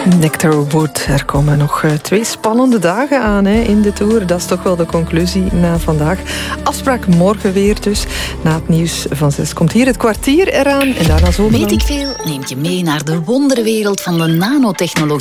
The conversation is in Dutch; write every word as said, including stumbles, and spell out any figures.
Nectarwood, er komen nog uh, twee spannende dagen aan hè, in de Tour. Dat is toch wel de conclusie na vandaag. Afspraak morgen weer dus. Na het nieuws van zes komt hier het kwartier eraan. En daarna zo. Weet ik veel neemt je mee naar de wonderwereld van de nanotechnologie.